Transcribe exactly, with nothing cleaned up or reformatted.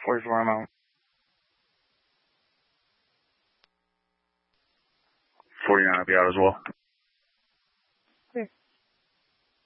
forty-four amount. forty-nine will be out as well. Clear.